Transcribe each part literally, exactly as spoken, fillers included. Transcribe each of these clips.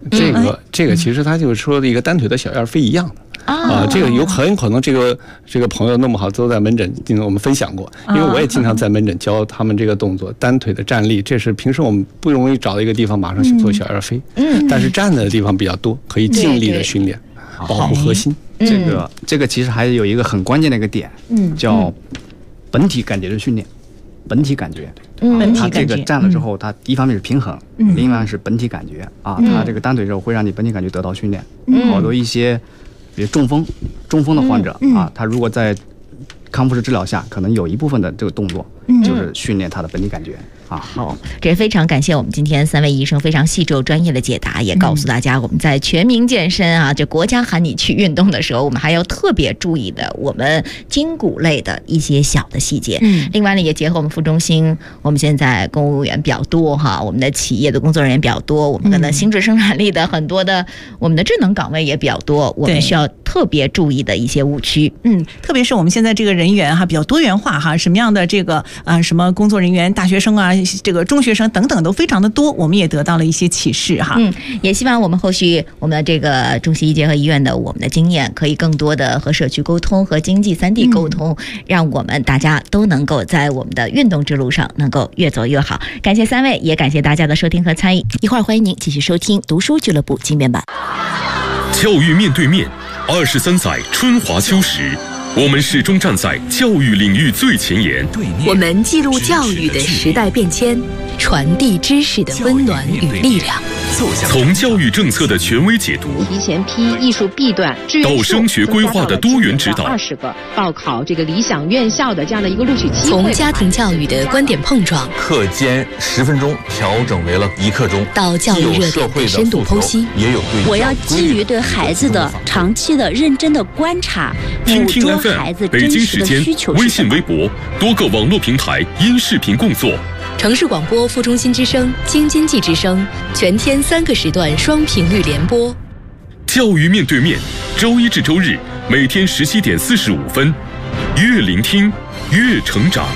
这个这个其实他就是说的一个单腿的小燕飞一样的。啊、呃，这个有很有可能，这个这个朋友弄不好都在门诊，我们分享过，因为我也经常在门诊教他们这个动作，单腿的站立，这是平时我们不容易找到一个地方马上去做小燕飞，嗯，但是站的地方比较多，可以尽力的训练，保护核心。 这个这个其实还有一个很关键的一个点，嗯，叫本体感觉的训练，本体感觉。 嗯， 他这个站了之后，他一方面是平衡，嗯、另一方面是本体感觉啊，嗯、他这个单腿之后会让你本体感觉得到训练。嗯、好多一些，比如中风、中风的患者、嗯嗯、啊，他如果在康复式治疗下，可能有一部分的这个动作就是训练他的本体感觉。啊， 好，这也非常感谢我们今天三位医生非常细致专业的解答，也告诉大家我们在全民健身啊，这国家喊你去运动的时候，我们还要特别注意的我们筋骨类的一些小的细节。嗯，另外呢，也结合我们副中心，我们现在公务员比较多哈，我们的企业的工作人员比较多，我们可能新质生产力的很多的我们的智能岗位也比较多，我们需要特别注意的一些误区。 嗯，特别是我们现在这个人员哈比较多元化哈，什么样的这个啊、呃、什么工作人员、大学生啊。这个中学生等等都非常的多，我们也得到了一些启示哈。 嗯，也希望我们后续我们这个中西医结合医院的我们的经验，可以更多的和社区沟通，和经济三地沟通，嗯、让我们大家都能够在我们的运动之路上能够越走越好。感谢三位，也感谢大家的收听和参与。一会儿欢迎您继续收听读书俱乐部精编版。 教育面对面，二十三载春华秋实。我们始终站在教育领域最前沿， 我们记录教育的时代变迁，传递知识的温暖与力量。 从教育政策的权威解读， 提前批艺术 B 段， 到升学规划的多元指导， 二十个报考这个理想院校的这样的一个录取机会。 从家庭教育的观点碰撞， 课间十分钟调整为了一刻钟， 到教育热点的深度剖析， 也有对。 我要基于对孩子的长期的认真的观察，捕捉孩子真实的需求。 微信、微博多个网络平台因视频共作。 城市广播副中心之声、京津冀之声，全天三个时段双频率联播。 教育面对面，周一至周日每天十七点四十五分，越聆听越成长。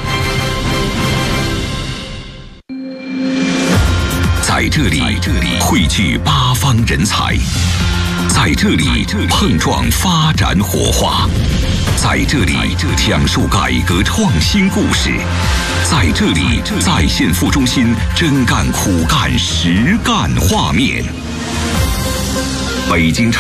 在这里，汇聚八方人才，在这里碰撞发展火花，在这里讲述改革创新故事，在这里再现副中心真干苦干实干画面。北京